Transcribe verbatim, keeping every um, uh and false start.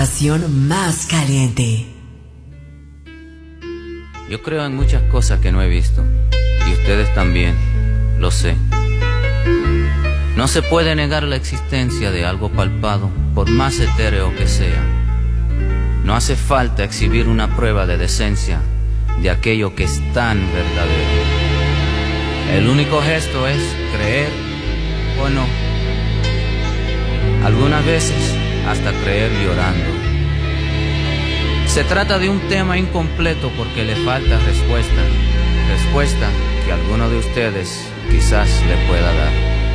Estación más caliente. Yo creo en muchas cosas que no he visto, y ustedes también, lo sé. No se puede negar la existencia de algo palpado, por más etéreo que sea. No hace falta exhibir una prueba de decencia de aquello que es tan verdadero. El único gesto es creer o no. Algunas veces hasta creer llorando. Se trata de un tema incompleto porque le falta respuesta, respuesta que alguno de ustedes quizás le pueda dar.